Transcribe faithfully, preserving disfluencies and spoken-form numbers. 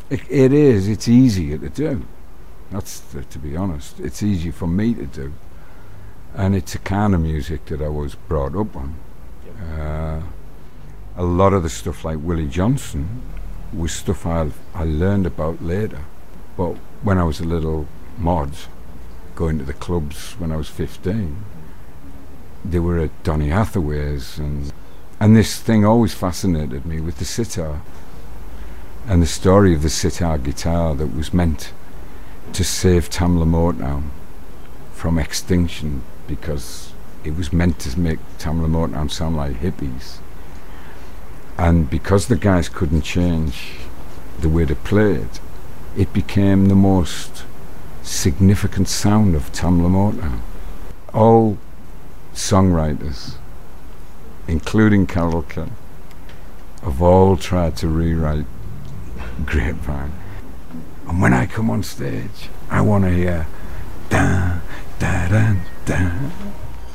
It, it is. It's easier to do. That's the, to be honest. It's easy for me to do, and it's a kind of music that I was brought up on. Uh, a lot of the stuff like Willie Johnson was stuff I I learned about later. But when I was a little mod, going to the clubs when I was fifteen, they were at Donny Hathaway's, and and this thing always fascinated me with the sitar, and the story of the sitar guitar that was meant to save Tamla Motown from extinction, because it was meant to make Tamla Motown sound like hippies. And because the guys couldn't change the way they played, it became the most significant sound of Tamla Motown. All songwriters, including Carole King, have all tried to rewrite Grapevine. And when I come on stage, I want to hear da da da da